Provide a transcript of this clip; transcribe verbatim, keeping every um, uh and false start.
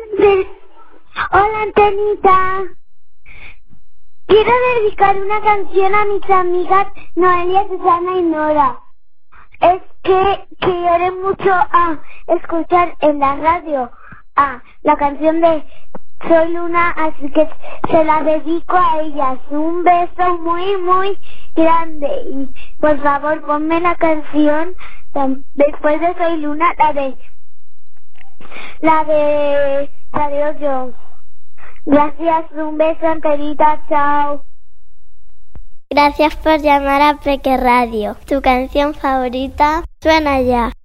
De- Hola, Antenita. Quiero dedicar una canción a mis amigas Noelia, Susana y Nora. Es que quiero mucho a escuchar en la radio a la canción de Soy Luna, así que se la dedico a ellas. Un beso muy, muy grande. Y por favor, ponme la canción tam- después de Soy Luna, la de la de Radio Jones. Gracias, un beso, Antenita, chao. Gracias por llamar a Peque Radio. Tu canción favorita suena ya.